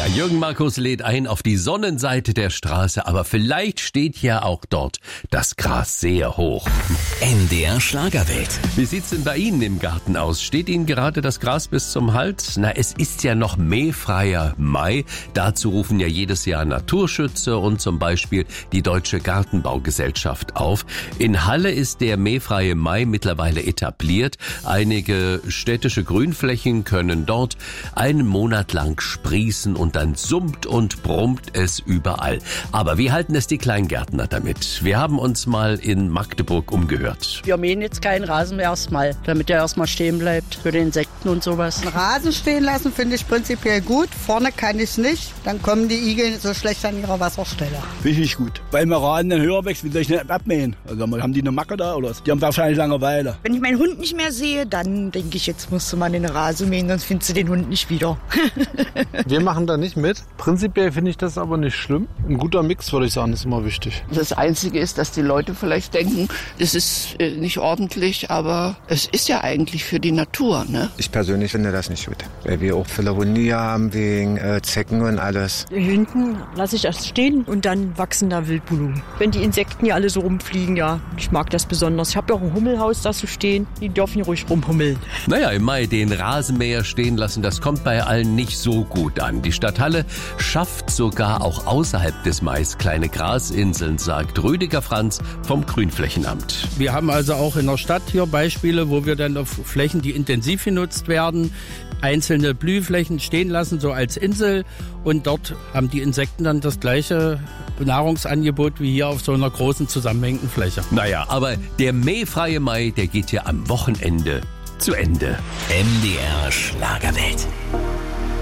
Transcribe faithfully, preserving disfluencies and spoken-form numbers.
Ja, Jürgen Markus lädt ein auf die Sonnenseite der Straße, aber vielleicht steht ja auch dort das Gras sehr hoch. N D R Schlagerwelt. Wie sieht's denn bei Ihnen im Garten aus? Steht Ihnen gerade das Gras bis zum Hals? Na, es ist ja noch mähfreier Mai. Dazu rufen ja jedes Jahr Naturschützer und zum Beispiel die Deutsche Gartenbaugesellschaft auf. In Halle ist der mähfreie Mai mittlerweile etabliert. Einige städtische Grünflächen können dort einen Monat lang sprießen und dann summt und brummt es überall. Aber wie halten es die Kleingärtner damit? Wir haben uns mal in Magdeburg umgehört. Wir mähen jetzt keinen Rasen mehr erstmal, damit er erstmal stehen bleibt für die Insekten und sowas. Den Rasen stehen lassen finde ich prinzipiell gut. Vorne kann ich nicht. Dann kommen die Igel so schlecht an ihrer Wasserstelle. Finde ich gut. Weil wir Rasen dann höher wächst, wie soll ich nicht abmähen? Also haben die eine Macke da oder was? Die haben wahrscheinlich Langeweile. Wenn ich meinen Hund nicht mehr sehe, dann denke ich, jetzt musst du mal den Rasen mähen, sonst findest du den Hund nicht wieder. Wir machen da nicht mit. Prinzipiell finde ich das aber nicht schlimm. Ein guter Mix, würde ich sagen, ist immer wichtig. Das Einzige ist, dass die Leute vielleicht denken, das ist nicht ordentlich, aber es ist ja eigentlich für die Natur, ne? Ich persönlich finde das nicht gut, weil wir auch viele Hunde hier haben wegen äh, Zecken und alles. Hinten lasse ich das stehen und dann wachsen da Wildblumen. Wenn die Insekten hier alle so rumfliegen, ja, ich mag das besonders. Ich habe ja auch ein Hummelhaus da zu stehen, die dürfen hier ruhig rumhummeln. Naja, im Mai den Rasenmäher stehen lassen, das kommt bei allen nicht so gut an. Die Stadt Halle schafft sogar auch außerhalb des Mais kleine Grasinseln, sagt Rüdiger Franz vom Grünflächenamt. Wir haben also auch in der Stadt hier Beispiele, wo wir dann auf Flächen, die intensiv genutzt werden, einzelne Blühflächen stehen lassen, so als Insel. Und dort haben die Insekten dann das gleiche Nahrungsangebot wie hier auf so einer großen zusammenhängenden Fläche. Naja, aber der mähfreie Mai, der geht ja am Wochenende zu Ende. N D R Schlagerwelt.